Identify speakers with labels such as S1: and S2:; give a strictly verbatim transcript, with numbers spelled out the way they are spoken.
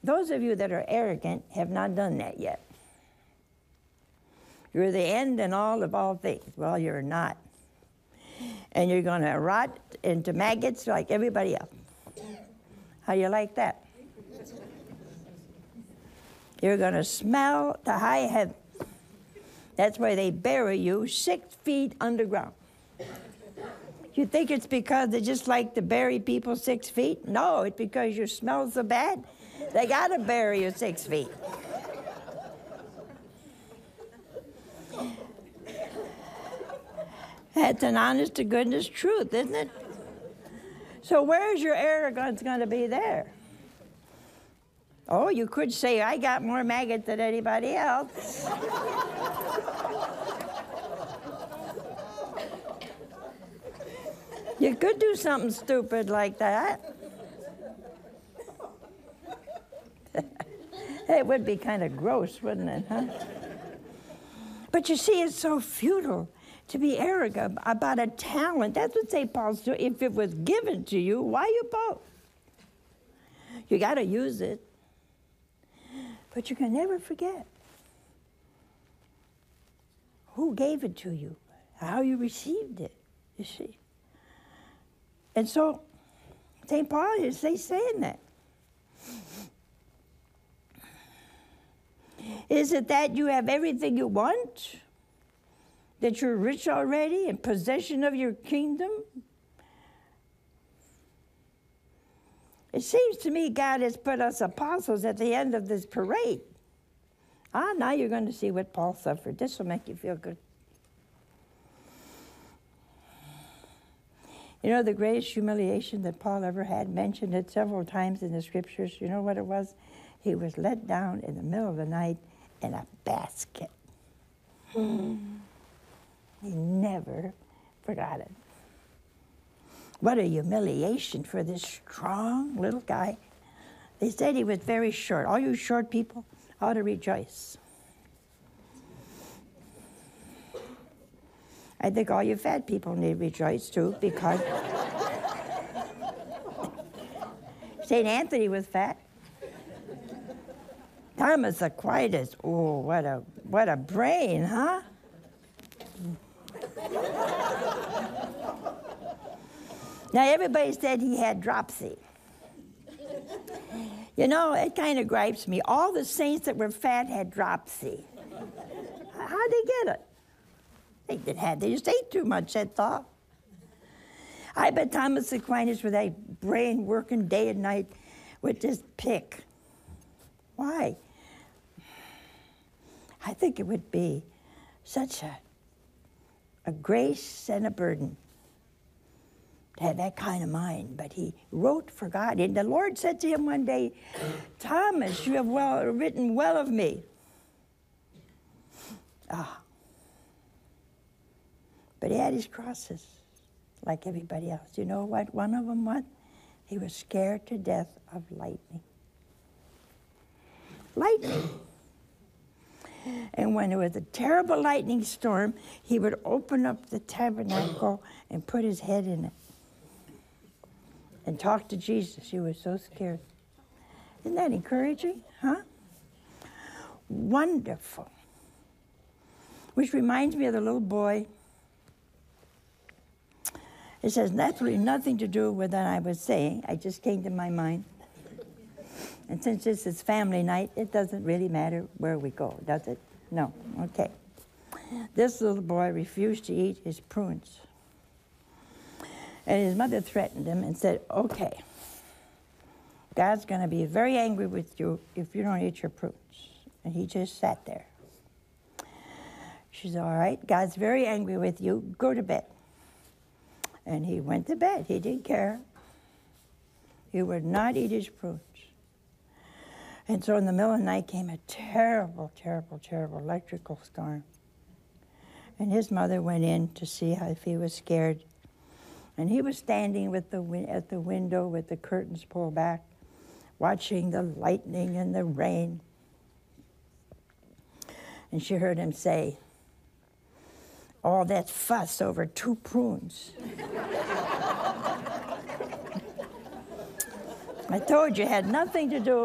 S1: Those of you that are arrogant have not done that yet. You're the end and all of all things. Well, you're not. And you're going to rot into maggots like everybody else. How you like that? You're going to smell to high heaven. That's why they bury you six feet underground. You think it's because they just like to bury people six feet? No, it's because you smell so bad. They got to bury you six feet. That's an honest to goodness truth, isn't it? So where's your arrogance going to be there? Oh, you could say, I got more maggots than anybody else. You could do something stupid like that. It would be kind of gross, wouldn't it, huh? But you see, it's so futile to be arrogant about a talent. That's what Saint Paul's doing. If it was given to you, why you boast? You got to use it. But you can never forget who gave it to you, how you received it, you see. And so Saint Paul is saying that. Is it that you have everything you want? That you're rich already, in possession of your kingdom? It seems to me God has put us apostles at the end of this parade. Ah, now you're going to see what Paul suffered. This will make you feel good. You know, the greatest humiliation that Paul ever had, mentioned it several times in the scriptures. You know what it was? He was let down in the middle of the night in a basket. He never forgot it. What a humiliation for this strong little guy. They said he was very short. All you short people ought to rejoice. I think all you fat people need to rejoice too, because Saint Anthony was fat. Thomas Aquinas, oh, what a what a brain, huh? Now, everybody said he had dropsy. You know, it kind of gripes me. All the saints that were fat had dropsy. How'd they get it? They didn't have, they just ate too much, that's all. I bet Thomas Aquinas, with that brain working day and night, would just pick. Why? I think it would be such a, a grace and a burden to have that kind of mind. But he wrote for God. And the Lord said to him one day, Thomas, you have well, written well of me. Ah. But he had his crosses, like everybody else. You know what one of them was? He was scared to death of lightning. Lightning. And when there was a terrible lightning storm, he would open up the tabernacle and put his head in it and talk to Jesus. He was so scared. Isn't that encouraging, huh? Wonderful. Which reminds me of the little boy. It has absolutely nothing to do with what I was saying. I just came to my mind. And since this is family night, it doesn't really matter where we go, does it? No. Okay. This little boy refused to eat his prunes. And his mother threatened him and said, okay, God's going to be very angry with you if you don't eat your prunes. And he just sat there. She said, all right, God's very angry with you. Go to bed. And he went to bed. He didn't care. He would not eat his prunes. And so in the middle of the night came a terrible, terrible, terrible electrical storm. And his mother went in to see how, if he was scared. And he was standing with the win- at the window with the curtains pulled back, watching the lightning and the rain. And she heard him say, all that fuss over two prunes. I told you it had nothing to do